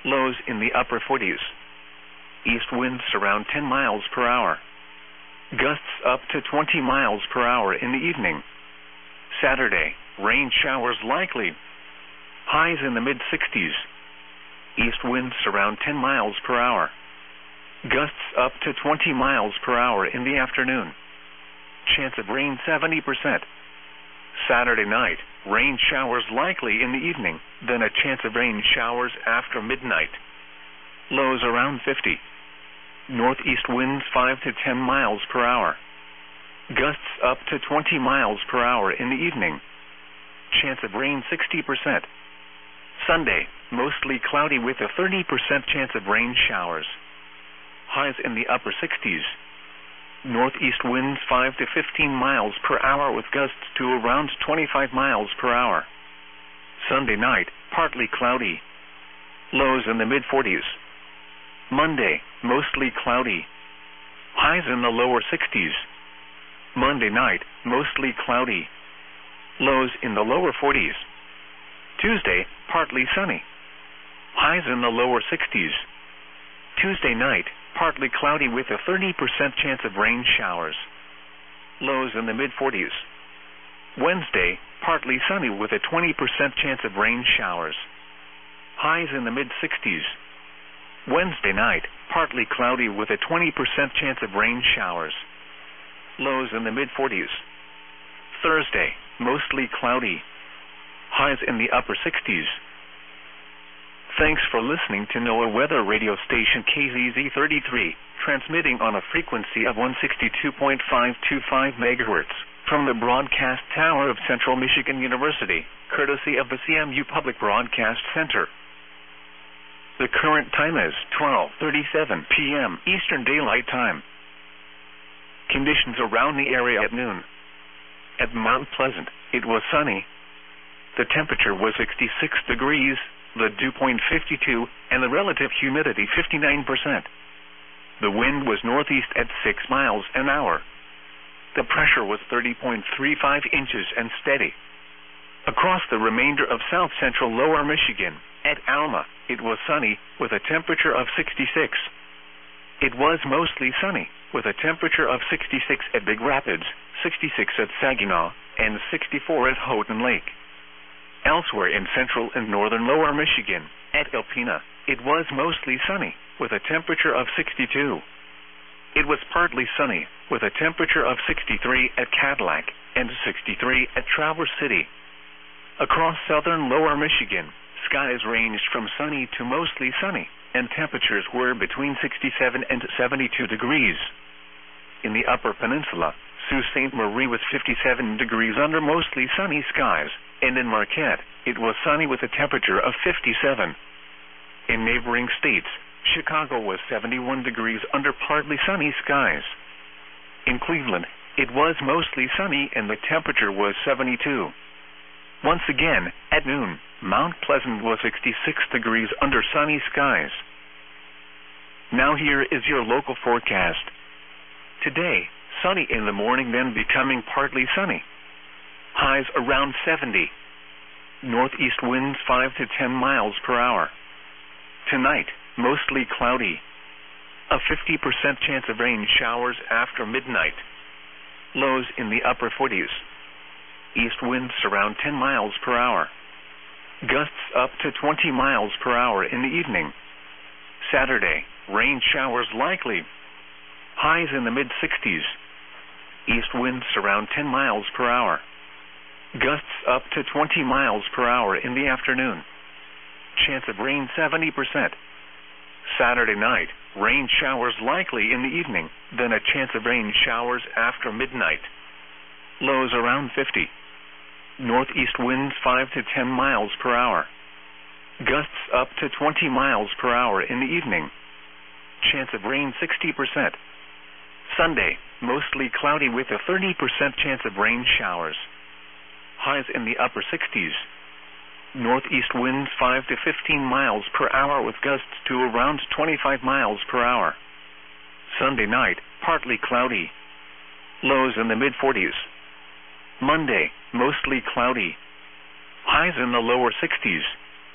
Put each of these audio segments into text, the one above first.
Lows in the upper 40s. East winds around 10 miles per hour. Gusts up to 20 miles per hour in the evening. Saturday, rain showers likely. Highs in the mid-60s. East winds around 10 miles per hour. Gusts up to 20 miles per hour in the afternoon. Chance of rain 70%. Saturday night, rain showers likely in the evening, then a chance of rain showers after midnight. Lows around 50. Northeast winds 5 to 10 miles per hour. Gusts up to 20 miles per hour in the evening. Chance of rain 60%. Sunday, mostly cloudy with a 30% chance of rain showers. Highs in the upper 60s. Northeast winds 5 to 15 miles per hour with gusts to around 25 miles per hour. Sunday night, partly cloudy. Lows in the mid-40s. Monday, mostly cloudy. Highs in the lower 60s. Monday night, mostly cloudy. Lows in the lower 40s. Tuesday, partly sunny. Highs in the lower 60s. Tuesday night, partly cloudy with a 30% chance of rain showers. Lows in the mid-40s. Wednesday, partly sunny with a 20% chance of rain showers. Highs in the mid-60s. Wednesday night, partly cloudy with a 20% chance of rain showers. Lows in the mid-40s. Thursday, mostly cloudy. Highs in the upper 60s. Thanks for listening to NOAA Weather Radio Station KZZ33, transmitting on a frequency of 162.525 MHz from the broadcast tower of Central Michigan University, courtesy of the CMU Public Broadcast Center. The current time is 12:37 p.m. Eastern Daylight Time. Conditions around the area at noon. At Mount Pleasant, it was sunny. The temperature was 66 degrees, the dew point 52, and the relative humidity 59%. The wind was northeast at 6 miles an hour. The pressure was 30.35 inches and steady. Across the remainder of south-central lower Michigan, at Alma, it was sunny, with a temperature of 66. It was mostly sunny, with a temperature of 66 at Big Rapids, 66 at Saginaw, and 64 at Houghton Lake. Elsewhere in central and northern lower Michigan, at Alpena, it was mostly sunny, with a temperature of 62. It was partly sunny, with a temperature of 63 at Cadillac, and 63 at Traverse City. Across southern lower Michigan, skies ranged from sunny to mostly sunny, and temperatures were between 67 and 72 degrees. In the upper peninsula, Sault Ste. Marie was 57 degrees under mostly sunny skies, and in Marquette, it was sunny with a temperature of 57. In neighboring states, Chicago was 71 degrees under partly sunny skies. In Cleveland, it was mostly sunny and the temperature was 72. Once again, at noon, Mount Pleasant was 66 degrees under sunny skies. Now here is your local forecast. Today, sunny in the morning, then becoming partly sunny. Highs around 70. Northeast winds 5 to 10 miles per hour. Tonight, mostly cloudy. A 50% chance of rain showers after midnight. Lows in the upper 40s. East winds around 10 miles per hour. Gusts up to 20 miles per hour in the evening. Saturday, rain showers likely. Highs in the mid-60s. East winds around 10 miles per hour. Gusts up to 20 miles per hour in the afternoon. Chance of rain 70%. Saturday night, rain showers likely in the evening, then a chance of rain showers after midnight. Lows around 50. Northeast winds 5 to 10 miles per hour. Gusts up to 20 miles per hour in the evening. Chance of rain 60%. Sunday, mostly cloudy with a 30% chance of rain showers. Highs in the upper 60s. Northeast winds 5 to 15 miles per hour with gusts to around 25 miles per hour. Sunday night, partly cloudy. Lows in the mid-40s. Monday, mostly cloudy. Highs in the lower 60s.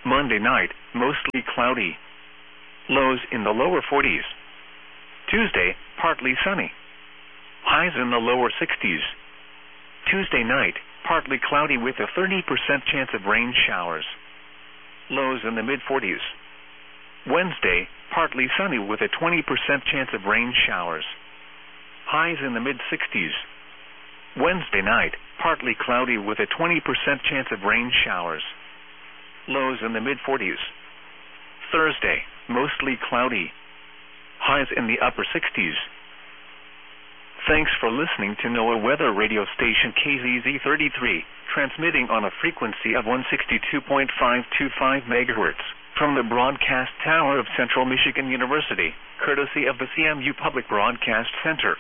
Monday night, mostly cloudy. Lows in the lower 40s. Tuesday, partly sunny. Highs in the lower 60s. Tuesday night, partly cloudy with a 30% chance of rain showers. Lows in the mid-40s. Wednesday, partly sunny with a 20% chance of rain showers. Highs in the mid-60s. Wednesday night, partly cloudy with a 20% chance of rain showers. Lows in the mid-40s. Thursday, mostly cloudy. Highs in the upper 60s. Thanks for listening to NOAA Weather Radio Station KZZ33, transmitting on a frequency of 162.525 MHz from the broadcast tower of Central Michigan University, courtesy of the CMU Public Broadcast Center.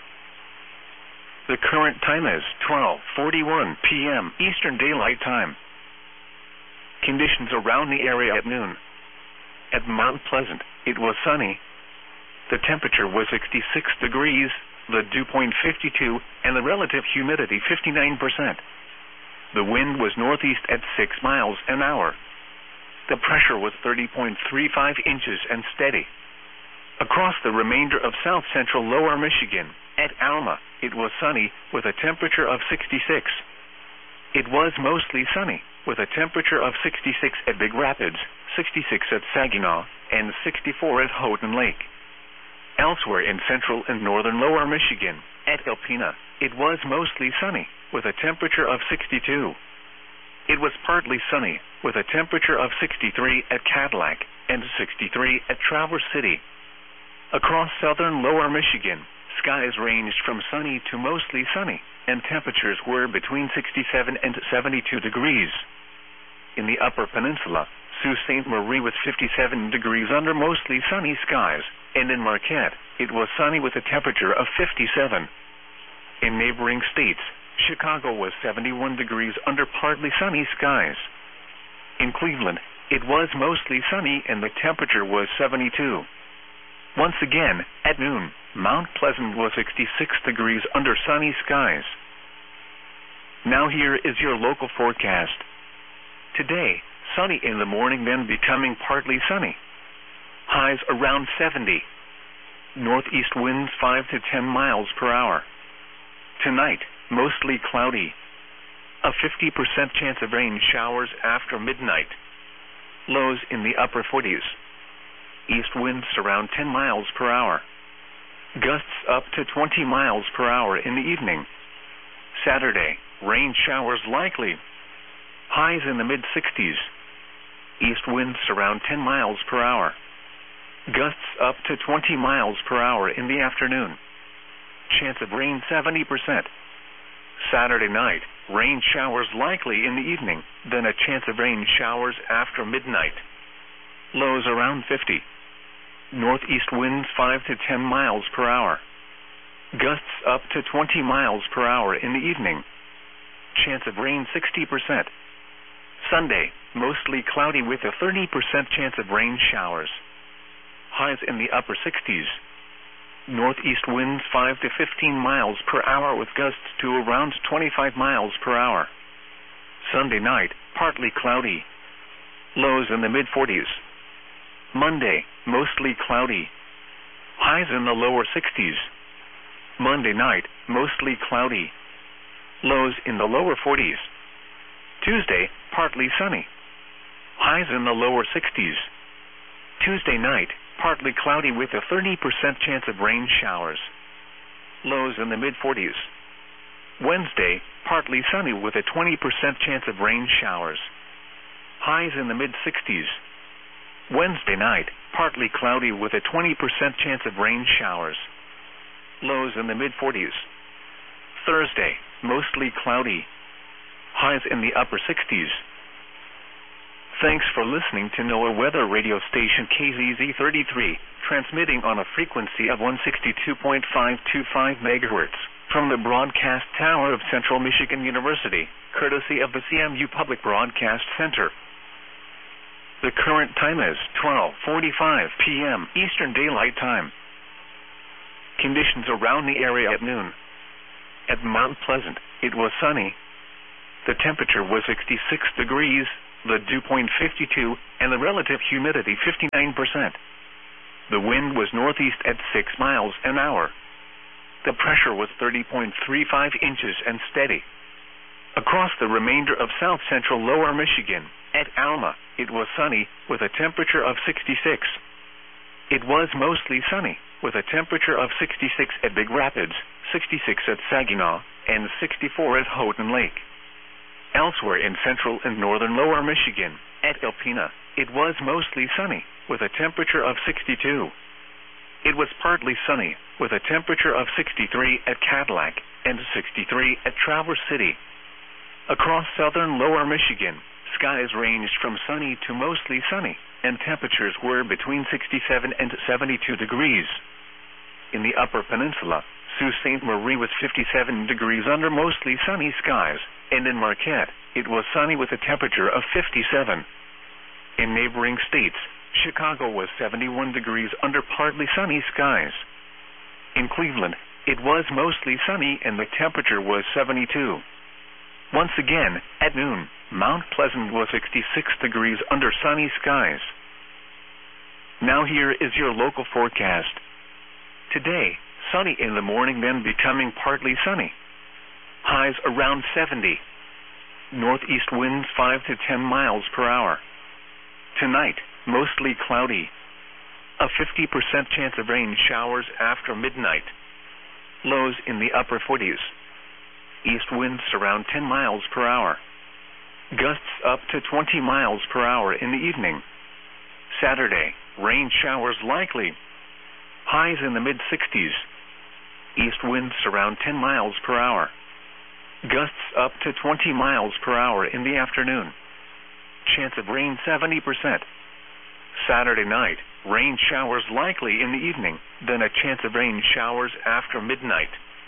The current time is 12:41 p.m. Eastern Daylight Time. Conditions around the area at noon. At Mount Pleasant, it was sunny. The temperature was 66 degrees, the dew point 52, and the relative humidity 59%. The wind was northeast at 6 miles an hour. The pressure was 30.35 inches and steady. Across the remainder of south-central lower Michigan, at Alma, it was sunny with a temperature of 66. It was mostly sunny with a temperature of 66 at Big Rapids, 66 at Saginaw, and 64 at Houghton Lake. Elsewhere in central and northern lower Michigan, at Alpena, it was mostly sunny with a temperature of 62. It was partly sunny with a temperature of 63 at Cadillac and 63 at Traverse City. Across southern lower Michigan, skies ranged from sunny to mostly sunny, and temperatures were between 67 and 72 degrees. In the upper peninsula, Sault Ste. Marie was 57 degrees under mostly sunny skies, and in Marquette, it was sunny with a temperature of 57. In neighboring states, Chicago was 71 degrees under partly sunny skies. In Cleveland, it was mostly sunny and the temperature was 72. Once again, at noon, Mount Pleasant was 66 degrees under sunny skies. Now here is your local forecast. Today, sunny in the morning, then becoming partly sunny. Highs around 70. Northeast winds 5 to 10 miles per hour. Tonight, mostly cloudy. A 50% chance of rain showers after midnight. Lows in the upper 40s. East winds around 10 miles per hour. Gusts up to 20 miles per hour in the evening. Saturday, rain showers likely. Highs in the mid-60s. East winds around 10 miles per hour. Gusts up to 20 miles per hour in the afternoon. Chance of rain 70%. Saturday night, rain showers likely in the evening, then a chance of rain showers after midnight. Lows around 50. Northeast winds 5 to 10 miles per hour. Gusts up to 20 miles per hour in the evening. Chance of rain 60%. Sunday, mostly cloudy with a 30% chance of rain showers. Highs in the upper 60s. Northeast winds 5 to 15 miles per hour with gusts to around 25 miles per hour. Sunday night, partly cloudy. Lows in the mid-40s. Monday, mostly cloudy. Highs in the lower 60s. Monday night, mostly cloudy. Lows in the lower 40s. Tuesday, partly sunny. Highs in the lower 60s. Tuesday night, partly cloudy with a 30% chance of rain showers. Lows in the mid-40s. Wednesday, partly sunny with a 20% chance of rain showers. Highs in the mid-60s. Wednesday night, partly cloudy with a 20% chance of rain showers. Lows in the mid-40s. Thursday, mostly cloudy. Highs in the upper 60s. Thanks for listening to NOAA Weather Radio Station KZZ33, transmitting on a frequency of 162.525 MHz from the broadcast tower of Central Michigan University, courtesy of the CMU Public Broadcast Center. The current time is 12:45 p.m. Eastern Daylight Time. Conditions around the area at noon. At Mount Pleasant, it was sunny. The temperature was 66 degrees, the dew point 52, and the relative humidity 59%. The wind was northeast at 6 miles an hour. The pressure was 30.35 inches and steady. Across the remainder of south-central lower Michigan, at Alma, it was sunny, with a temperature of 66. It was mostly sunny, with a temperature of 66 at Big Rapids, 66 at Saginaw, and 64 at Houghton Lake. Elsewhere in central and northern lower Michigan, at Alpena, it was mostly sunny, with a temperature of 62. It was partly sunny, with a temperature of 63 at Cadillac, and 63 at Traverse City. Across southern lower Michigan, skies ranged from sunny to mostly sunny, and temperatures were between 67 and 72 degrees. In the upper peninsula, Sault Ste. Marie was 57 degrees under mostly sunny skies, and in Marquette, it was sunny with a temperature of 57. In neighboring states, Chicago was 71 degrees under partly sunny skies. In Cleveland, it was mostly sunny and the temperature was 72. Once again, at noon, Mount Pleasant was 66 degrees under sunny skies. Now here is your local forecast. Today, sunny in the morning, then becoming partly sunny. Highs around 70. Northeast winds 5 to 10 miles per hour. Tonight, mostly cloudy. A 50% chance of rain showers after midnight. Lows in the upper 40s. East winds around 10 miles per hour. Gusts up to 20 miles per hour in the evening. Saturday, rain showers likely. Highs in the mid-60s. East winds around 10 miles per hour. Gusts up to 20 miles per hour in the afternoon. Chance of rain 70%. Saturday night, rain showers likely in the evening, then a chance of rain showers after midnight.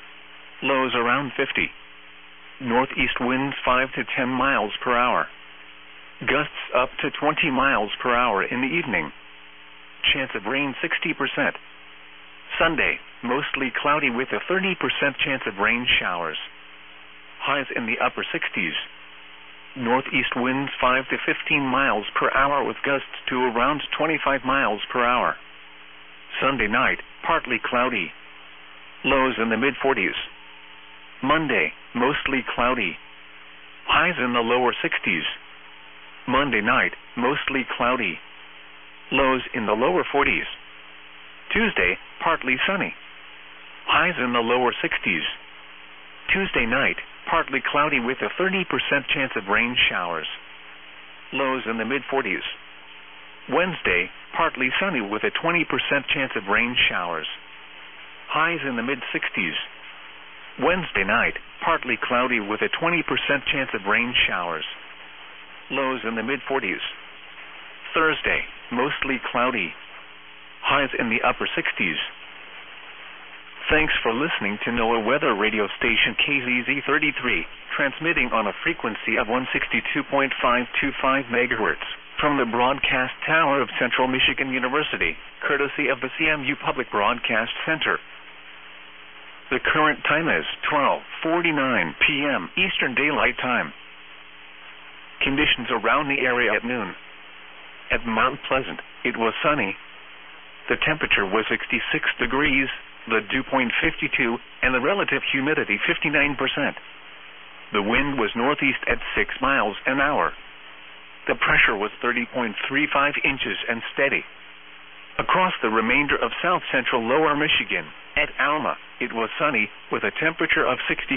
Lows around 50. Northeast winds 5 to 10 miles per hour. Gusts up to 20 miles per hour in the evening. Chance of rain 60%. Sunday, mostly cloudy with a 30% chance of rain showers. Highs in the upper 60s. Northeast winds 5 to 15 miles per hour with gusts to around 25 miles per hour. Sunday night, partly cloudy. Lows in the mid-40s. Monday, mostly cloudy. Highs in the lower 60s. Monday night, mostly cloudy. Lows in the lower 40s. Tuesday, partly sunny. Highs in the lower 60s. Tuesday night, partly cloudy with a 30% chance of rain showers. Lows in the mid-40s. Wednesday, partly sunny with a 20% chance of rain showers. Highs in the mid-60s. Wednesday night, partly cloudy with a 20% chance of rain showers. Lows in the mid-40s. Thursday, mostly cloudy. Highs in the upper 60s. Thanks for listening to NOAA Weather Radio Station KZZ33, transmitting on a frequency of 162.525 MHz from the broadcast tower of Central Michigan University, courtesy of the CMU Public Broadcast Center. The current time is 12:49 p.m. Eastern Daylight Time. Conditions around the area at noon. At Mount Pleasant, it was sunny. The temperature was 66 degrees, the dew point 52, and the relative humidity 59%. The wind was northeast at 6 miles an hour. The pressure was 30.35 inches and steady. Across the remainder of south-central lower Michigan, at Alma, it was sunny with a temperature of 66.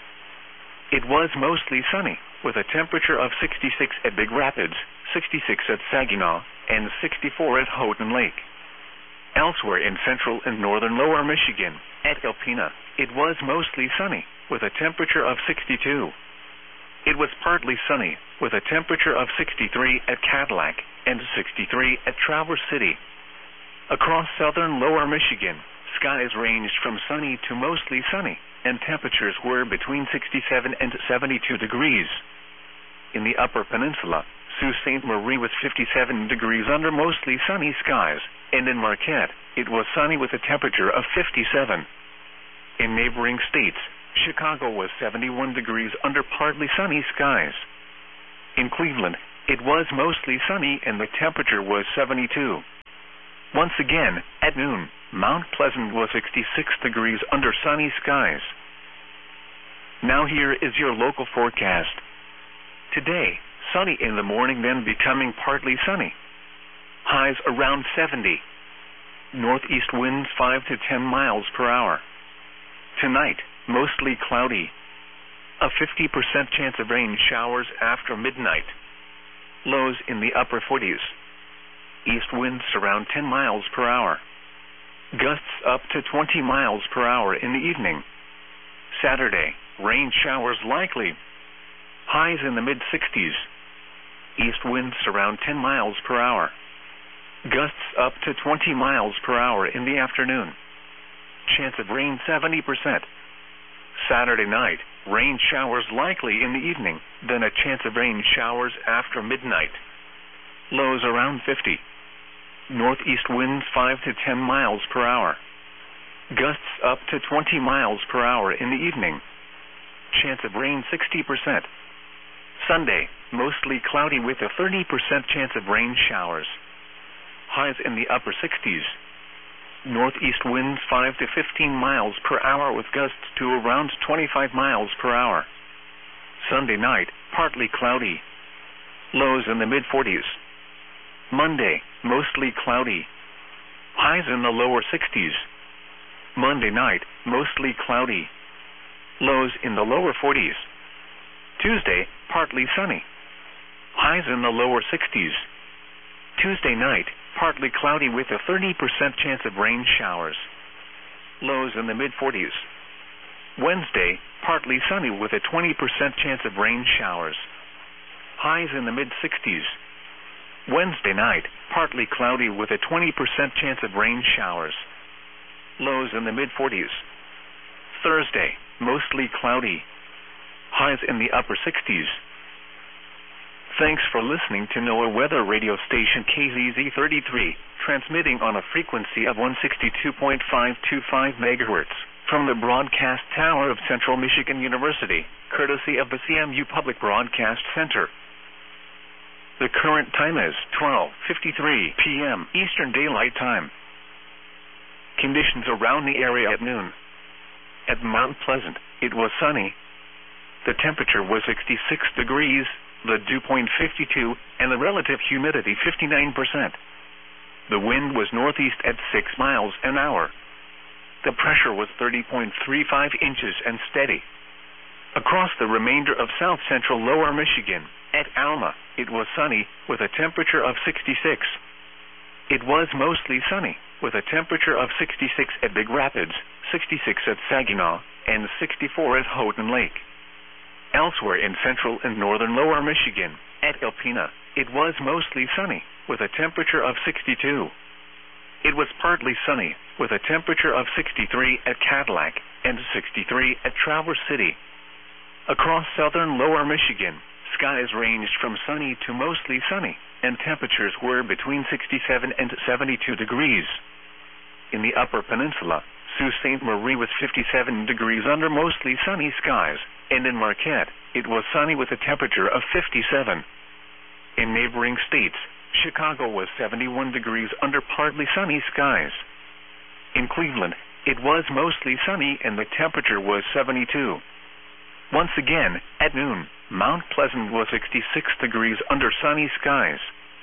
It was mostly sunny with a temperature of 66 at Big Rapids, 66 at Saginaw, and 64 at Houghton Lake. Elsewhere in central and northern lower Michigan, at Alpena, it was mostly sunny with a temperature of 62. It was partly sunny with a temperature of 63 at Cadillac and 63 at Traverse City. Across southern lower Michigan, skies ranged from sunny to mostly sunny, and temperatures were between 67 and 72 degrees. In the upper peninsula, Sault Ste. Marie was 57 degrees under mostly sunny skies, and in Marquette, it was sunny with a temperature of 57. In neighboring states, Chicago was 71 degrees under partly sunny skies. In Cleveland, it was mostly sunny and the temperature was 72. Once again, at noon, Mount Pleasant was 66 degrees under sunny skies. Now here is your local forecast. Today, sunny in the morning, then becoming partly sunny. Highs around 70. Northeast winds 5 to 10 miles per hour. Tonight, mostly cloudy. A 50% chance of rain showers after midnight. Lows in the upper 40s. East winds around 10 miles per hour. Gusts up to 20 miles per hour in the evening. Saturday, rain showers likely. Highs in the mid-60s. East winds around 10 miles per hour. Gusts up to 20 miles per hour in the afternoon. Chance of rain 70%. Saturday night, rain showers likely in the evening, then a chance of rain showers after midnight. Lows around 50. Northeast winds 5 to 10 miles per hour. Gusts up to 20 miles per hour in the evening. Chance of rain 60%. Sunday, mostly cloudy with a 30% chance of rain showers. Highs in the upper 60s. Northeast winds 5 to 15 miles per hour with gusts to around 25 miles per hour. Sunday night, partly cloudy. Lows in the mid-40s. Monday, mostly cloudy. Highs in the lower 60s. Monday night, mostly cloudy. Lows in the lower 40s. Tuesday, partly sunny. Highs in the lower 60s. Tuesday night, partly cloudy with a 30% chance of rain showers. Lows in the mid-40s. Wednesday, partly sunny with a 20% chance of rain showers. Highs in the mid-60s. Wednesday night, partly cloudy with a 20% chance of rain showers. Lows in the mid-40s. Thursday, mostly cloudy. Highs in the upper 60s. Thanks for listening to NOAA Weather Radio Station KZZ33, transmitting on a frequency of 162.525 MHz from the broadcast tower of Central Michigan University, courtesy of the CMU Public Broadcast Center. The current time is 12:53 p.m. Eastern Daylight Time. Conditions around the area at noon. At Mount Pleasant, it was sunny. The temperature was 66 degrees, the dew point 52, and the relative humidity 59%. The wind was northeast at 6 miles an hour. The pressure was 30.35 inches and steady. Across the remainder of south-central lower Michigan, at Alma, it was sunny with a temperature of 66. It was mostly sunny with a temperature of 66 at Big Rapids, 66 at Saginaw, and 64 at Houghton Lake. Elsewhere in central and northern lower Michigan, at Alpena, it was mostly sunny with a temperature of 62. It was partly sunny with a temperature of 63 at Cadillac and 63 at Traverse City. Across southern lower Michigan, skies ranged from sunny to mostly sunny, and temperatures were between 67 and 72 degrees. In the upper peninsula, Sault Ste. Marie was 57 degrees under mostly sunny skies, and in Marquette, it was sunny with a temperature of 57. In neighboring states, Chicago was 71 degrees under partly sunny skies. In Cleveland, it was mostly sunny and the temperature was 72. Once again, at noon, Mount Pleasant was 66 degrees under sunny skies.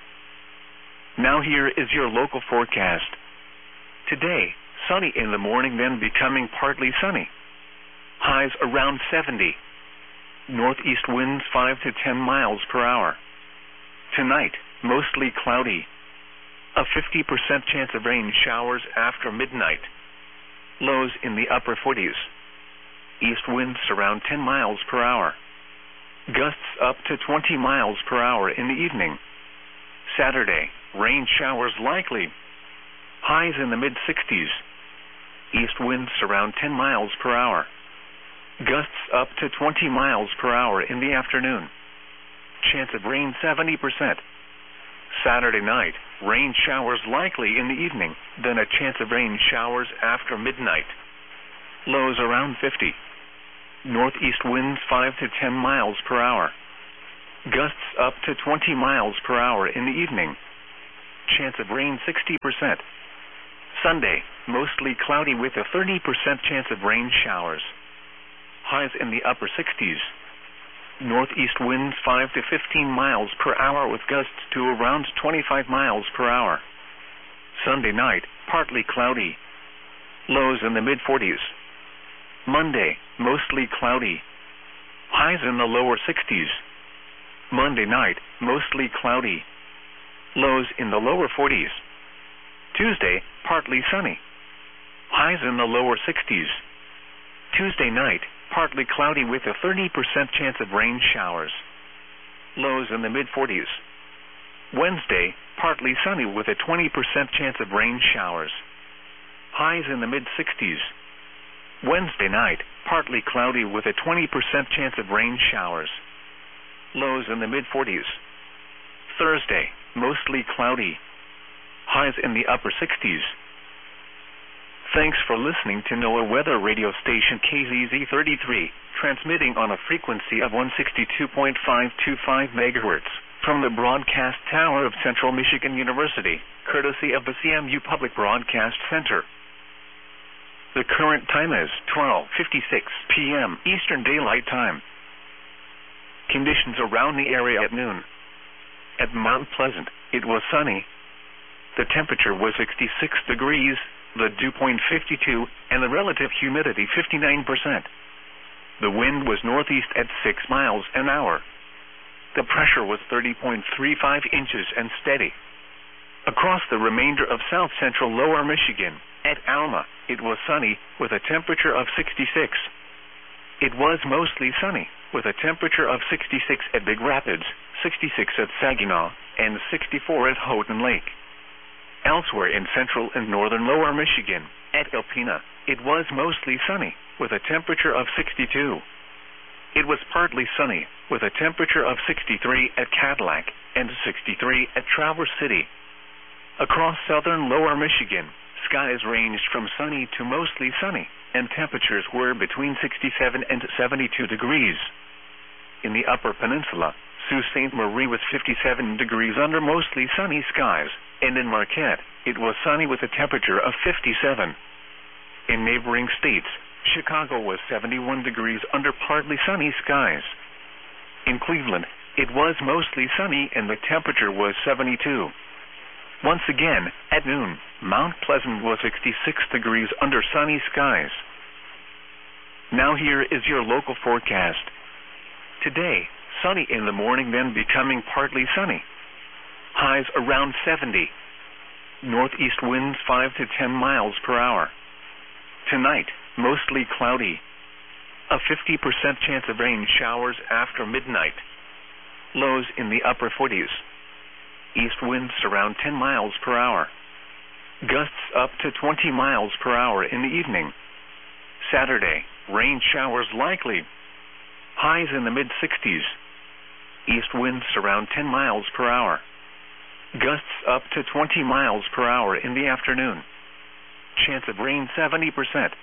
Now here is your local forecast. Today, sunny in the morning, then becoming partly sunny. Highs around 70. Northeast winds 5 to 10 miles per hour. Tonight, mostly cloudy. A 50% chance of rain showers after midnight. Lows in the upper 40s. East winds around 10 miles per hour. Gusts up to 20 miles per hour in the evening. Saturday, rain showers likely. Highs in the mid-60s. East winds around 10 miles per hour. Gusts up to 20 miles per hour in the afternoon. Chance of rain 70%. Saturday night, rain showers likely in the evening, then a chance of rain showers after midnight. Lows around 50. Northeast winds 5 to 10 miles per hour. Gusts up to 20 miles per hour in the evening. Chance of rain 60%. Sunday, mostly cloudy with a 30% chance of rain showers. Highs in the upper 60s. Northeast winds 5 to 15 miles per hour with gusts to around 25 miles per hour. Sunday night, partly cloudy. Lows in the mid-40s. Monday, mostly cloudy. Highs in the lower 60s. Monday night, mostly cloudy. Lows in the lower 40s. Tuesday, partly sunny. Highs in the lower 60s. Tuesday night, partly cloudy with a 30% chance of rain showers. Lows in the mid-40s. Wednesday, partly sunny with a 20% chance of rain showers. Highs in the mid-60s. Wednesday night, partly cloudy with a 20% chance of rain showers. Lows in the mid-40s. Thursday, mostly cloudy. Highs in the upper 60s. Thanks for listening to NOAA Weather Radio Station KZZ33, transmitting on a frequency of 162.525 MHz from the broadcast tower of Central Michigan University, courtesy of the CMU Public Broadcast Center. The current time is 12:56 p.m. Eastern Daylight Time. Conditions around the area at noon. At Mount Pleasant, it was sunny. The temperature was 66 degrees, the dew point 52, and the relative humidity 59%. The wind was northeast at 6 miles an hour. The pressure was 30.35 inches and steady. Across the remainder of south-central lower Michigan, at Alma, it was sunny with a temperature of 66. It was mostly sunny with a temperature of 66 at Big Rapids, 66 at Saginaw, and 64 at Houghton Lake. Elsewhere in central and northern lower Michigan, at Alpena, it was mostly sunny with a temperature of 62. It was partly sunny with a temperature of 63 at Cadillac and 63 at Traverse City. Across southern lower Michigan, skies ranged from sunny to mostly sunny, and temperatures were between 67 and 72 degrees. In the upper peninsula, Sault Ste. Marie was 57 degrees under mostly sunny skies, and in Marquette, it was sunny with a temperature of 57. In neighboring states, Chicago was 71 degrees under partly sunny skies. In Cleveland, it was mostly sunny and the temperature was 72. Once again, at noon, Mount Pleasant was 66 degrees under sunny skies. Now here is your local forecast. Today, sunny in the morning, then becoming partly sunny. Highs around 70. Northeast winds 5 to 10 miles per hour. Tonight, mostly cloudy. A 50% chance of rain showers after midnight. Lows in the upper 40s. East winds around 10 miles per hour. Gusts up to 20 miles per hour in the evening. Saturday, rain showers likely. Highs in the mid-60s. East winds around 10 miles per hour. Gusts up to 20 miles per hour in the afternoon. Chance of rain 70%.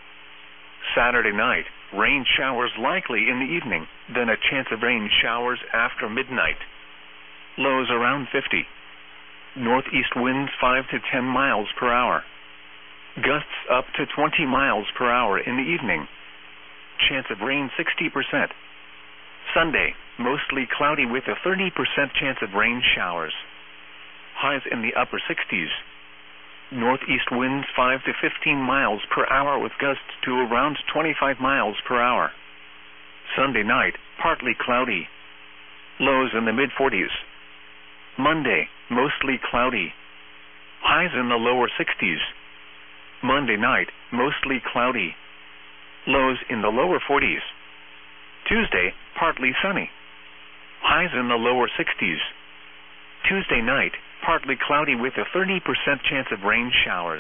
Saturday night, rain showers likely in the evening, then a chance of rain showers after midnight. Lows around 50. Northeast winds 5 to 10 miles per hour. Gusts up to 20 miles per hour in the evening. Chance of rain 60%. Sunday, mostly cloudy with a 30% chance of rain showers. Highs in the upper 60s. Northeast winds 5 to 15 miles per hour with gusts to around 25 miles per hour. Sunday night, partly cloudy. Lows in the mid-40s. Monday, mostly cloudy. Highs in the lower 60s. Monday night, mostly cloudy. Lows in the lower 40s. Tuesday, partly sunny. Highs in the lower 60s. Tuesday night, partly cloudy with a 30% chance of rain showers.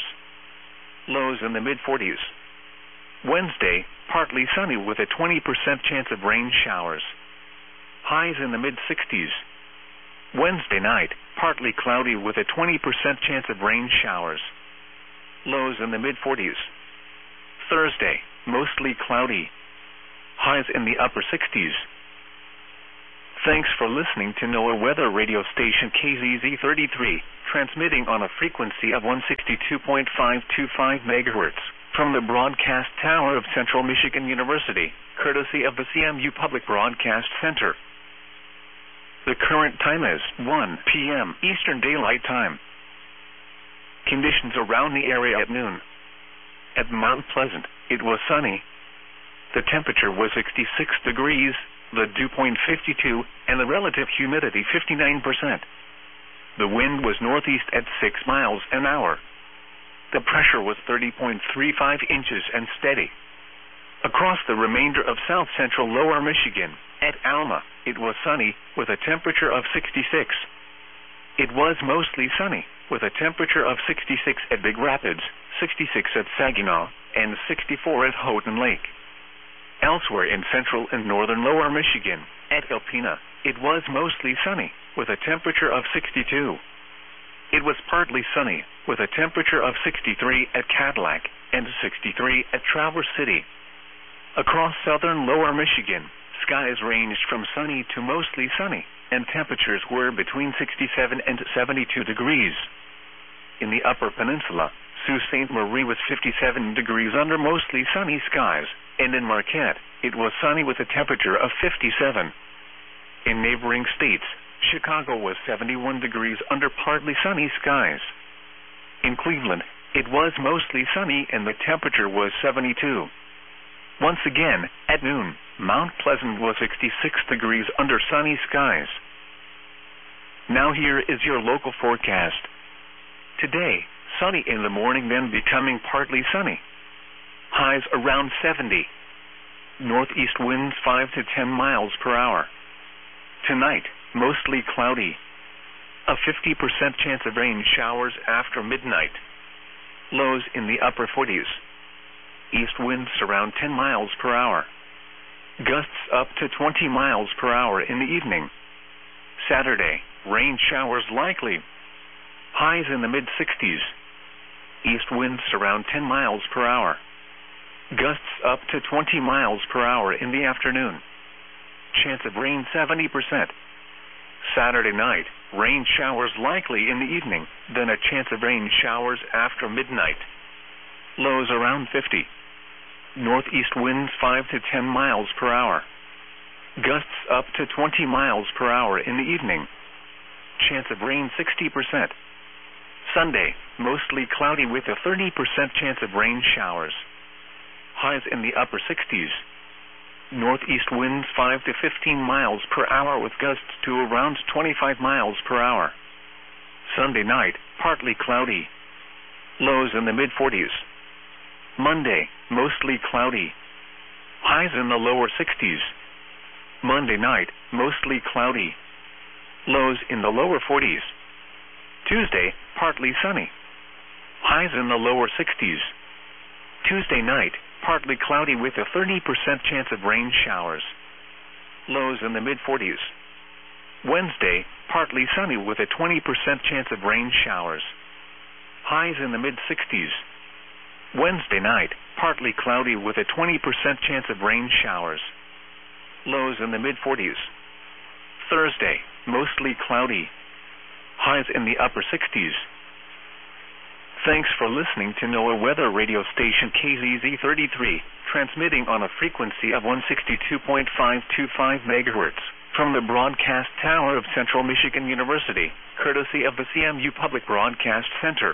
Lows in the mid-40s. Wednesday, partly sunny with a 20% chance of rain showers. Highs in the mid-60s. Wednesday night, partly cloudy with a 20% chance of rain showers. Lows in the mid-40s. Thursday, mostly cloudy. Highs in the upper 60s. Thanks for listening to NOAA weather radio station KZZ33, transmitting on a frequency of 162.525 megahertz from the broadcast tower of Central Michigan University, courtesy of the CMU Public Broadcast Center. The current time is 1 p.m. Eastern Daylight Time. Conditions around the area at noon. At Mount Pleasant, it was sunny. The temperature was 66 degrees, the dew point 52, and the relative humidity 59%. The wind was northeast at 6 miles an hour. The pressure was 30.35 inches and steady. Across the remainder of south-central lower Michigan, at Alma, it was sunny, with a temperature of 66. It was mostly sunny, with a temperature of 66 at Big Rapids, 66 at Saginaw, and 64 at Houghton Lake. Elsewhere in central and northern lower Michigan, at Alpena, it was mostly sunny, with a temperature of 62. It was partly sunny, with a temperature of 63 at Cadillac, and 63 at Traverse City. Across southern lower Michigan, skies ranged from sunny to mostly sunny, and temperatures were between 67 and 72 degrees. In the Upper Peninsula, Sault Ste. Marie was 57 degrees under mostly sunny skies, and in Marquette, it was sunny with a temperature of 57. In neighboring states, Chicago was 71 degrees under partly sunny skies. In Cleveland, it was mostly sunny and the temperature was 72. Once again, at noon, Mount Pleasant was 66 degrees under sunny skies. Now here is your local forecast. Today, sunny in the morning, then becoming partly sunny. Highs around 70. Northeast winds 5 to 10 miles per hour. Tonight, mostly cloudy. A 50% chance of rain showers after midnight. Lows in the upper 40s. East winds around 10 miles per hour. Gusts up to 20 miles per hour in the evening. Saturday, rain showers likely. Highs in the mid-60s. East winds around 10 miles per hour. Gusts up to 20 miles per hour in the afternoon. Chance of rain 70%. Saturday night, rain showers likely in the evening, then a chance of rain showers after midnight. Lows around 50. Northeast winds 5 to 10 miles per hour. Gusts up to 20 miles per hour in the evening. Chance of rain 60%. Sunday, mostly cloudy with a 30% chance of rain showers. Highs in the upper 60s. Northeast winds 5 to 15 miles per hour with gusts to around 25 miles per hour. Sunday night, partly cloudy. Lows in the mid-40s. Monday, mostly cloudy. Highs in the lower 60s. Monday night, mostly cloudy. Lows in the lower 40s. Tuesday, partly sunny. Highs in the lower 60s. Tuesday night, partly cloudy with a 30% chance of rain showers. Lows in the mid-40s. Wednesday, partly sunny with a 20% chance of rain showers. Highs in the mid-60s. Wednesday night, partly cloudy with a 20% chance of rain showers. Lows in the mid-40s. Thursday, mostly cloudy. Highs in the upper 60s. Thanks for listening to NOAA weather radio station KZZ33, transmitting on a frequency of 162.525 megahertz from the broadcast tower of Central Michigan University, courtesy of the CMU Public Broadcast Center.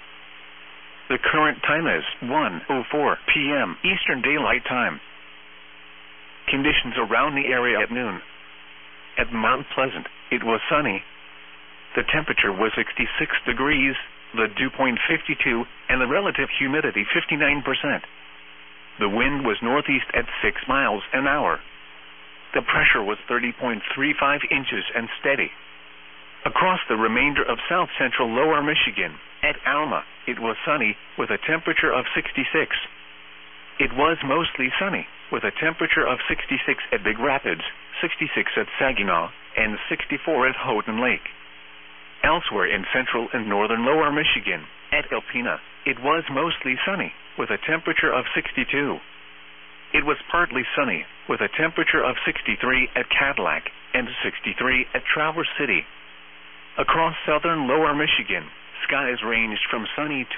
The current time is 1:04 p.m. Eastern Daylight Time. Conditions around the area at noon. At Mount Pleasant, it was sunny. The temperature was 66 degrees, the dew point 52, and the relative humidity 59%. The wind was northeast at 6 miles an hour. The pressure was 30.35 inches and steady. Across the remainder of south-central lower Michigan, at Alma, it was sunny, with a temperature of 66. It was mostly sunny, with a temperature of 66 at Big Rapids, 66 at Saginaw, and 64 at Houghton Lake. Elsewhere in central and northern lower Michigan, at Alpena, it was mostly sunny, with a temperature of 62. It was partly sunny, with a temperature of 63 at Cadillac, and 63 at Traverse City. Across southern lower Michigan, skies ranged from sunny to